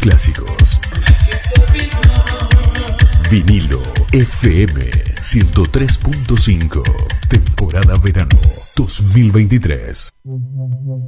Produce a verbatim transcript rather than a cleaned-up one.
clásicos. Vinilo F M ciento tres punto cinco. Temporada verano dos mil veintitrés.